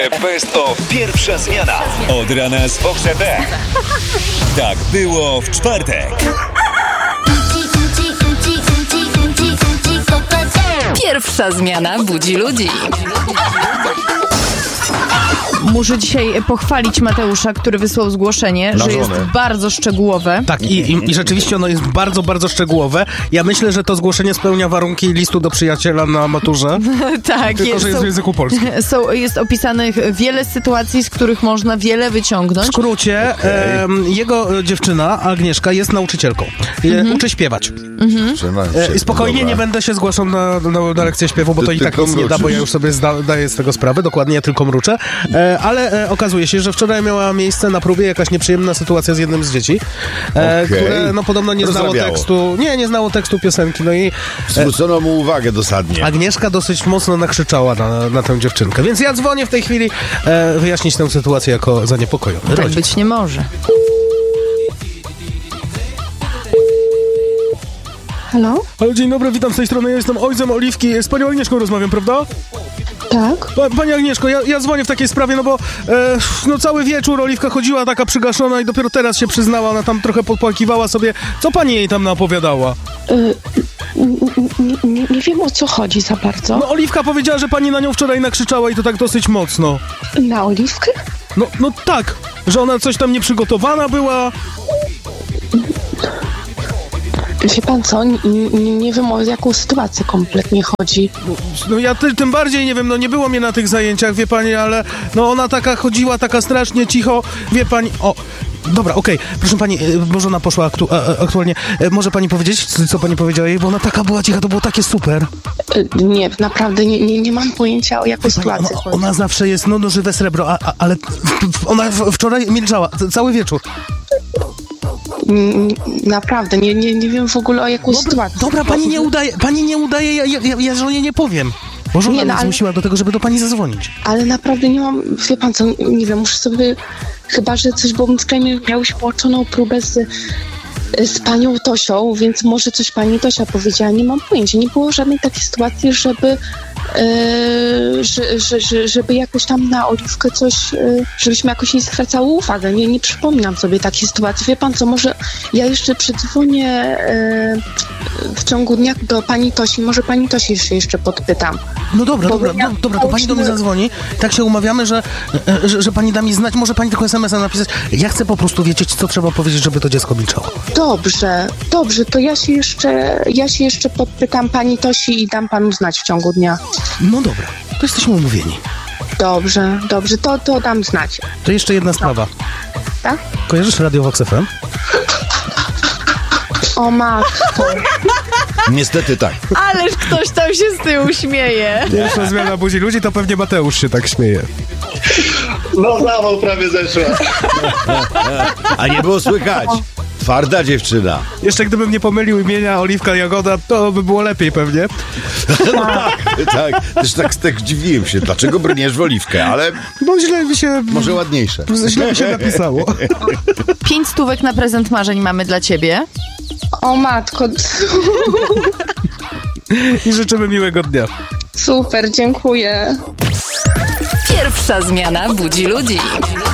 Best of pierwsza zmiana. Od rana z Fox FM. Tak było w czwartek. Pierwsza zmiana budzi ludzi. Muszę dzisiaj pochwalić Mateusza, który wysłał zgłoszenie, że jest bardzo szczegółowe. Tak, i rzeczywiście ono jest bardzo, bardzo szczegółowe. Ja myślę, że to zgłoszenie spełnia warunki listu do przyjaciela na maturze. Tak, tylko że jest w języku polskim. Jest opisanych wiele sytuacji, z których można wiele wyciągnąć. W skrócie, jego dziewczyna, Agnieszka, jest nauczycielką. Uczy śpiewać. Spokojnie, nie będę się zgłaszał na lekcję śpiewu, bo to i tak nic nie da, bo ja już sobie zdaję z tego sprawę. Dokładnie, ja tylko mruczę. Ale okazuje się, że wczoraj miała miejsce na próbie jakaś nieprzyjemna sytuacja z jednym z dzieci, które podobno nie znało tekstu. Nie znało tekstu piosenki. No i zwrócono mu uwagę dosadnie. Agnieszka dosyć mocno nakrzyczała na tę dziewczynkę. Więc ja dzwonię w tej chwili wyjaśnić tę sytuację jako zaniepokojony. Tak być nie może. Halo? Halo, dzień dobry, witam z tej strony. Ja jestem ojcem Oliwki. Z panią Agnieszką rozmawiam, prawda? Tak. Pani Agnieszko, ja dzwonię w takiej sprawie, no bo cały wieczór Oliwka chodziła taka przygaszona i dopiero teraz się przyznała, ona tam trochę popłakiwała sobie. Co pani jej tam naopowiadała? Nie wiem, o co chodzi za bardzo. No Oliwka powiedziała, że pani na nią wczoraj nakrzyczała i to tak dosyć mocno. Na Oliwkę? No tak, że ona coś tam nieprzygotowana była. Wie pan co, nie wiem, o jaką sytuację kompletnie chodzi. No ja tym bardziej nie wiem, no nie było mnie na tych zajęciach, wie pani, ale no ona taka chodziła, taka strasznie cicho, wie pani, dobra, okej, proszę pani, może ona poszła aktualnie, może pani powiedzieć, co pani powiedziała jej, bo ona taka była cicha, to było takie super. Nie, naprawdę nie mam pojęcia, o jaką sytuację chodzi. Ona zawsze jest, no żywe srebro, ale ona wczoraj milczała, cały wieczór. Naprawdę, nie wiem w ogóle, o jaką sytuację. Dobra, pani nie udaje, ja żonie nie powiem. Bo żona mnie zmusiła do tego, żeby do pani zadzwonić. Ale naprawdę nie mam, wie pan co, nie wiem, muszę sobie, chyba że coś, bo wczoraj miałeś połączoną próbę z panią Tosią, więc może coś pani Tosia powiedziała, nie mam pojęcia. Nie było żadnej takiej sytuacji, żeby jakoś tam na Oliwkę coś, żebyśmy jakoś nie zwracały uwagę. Nie przypominam sobie takiej sytuacji. Wie pan co, może ja jeszcze przedzwonię w ciągu dnia do pani Tosi, może pani Tosi jeszcze podpytam. No dobra, to pani do mnie zadzwoni. Tak się umawiamy, że pani da mi znać, może pani tylko SMS-a napisać. Ja chcę po prostu wiedzieć, co trzeba powiedzieć, żeby to dziecko milczało. Dobrze, to ja się jeszcze podpytam pani Tosi i dam panu znać w ciągu dnia. No dobra, to jesteśmy umówieni. Dobrze, to dam znać. To jeszcze jedna sprawa. Tak? Kojarzysz Radio Vox FM? O matko. Niestety tak. Ależ ktoś tam się z tyłu śmieje. Pierwsza zmiana budzi ludzi, to pewnie Mateusz się tak śmieje. No zawał prawie zeszła. A nie było słychać. Twarda dziewczyna. Jeszcze gdybym nie pomylił imienia Oliwka Jagoda, to by było lepiej pewnie. No tak. Też tak dziwiłem się, dlaczego brniesz w Oliwkę, ale bo źle mi się... Może ładniejsze. Źle mi się napisało. 5 stówek na prezent marzeń mamy dla ciebie. O matko. I życzymy miłego dnia. Super, dziękuję. Pierwsza zmiana budzi ludzi.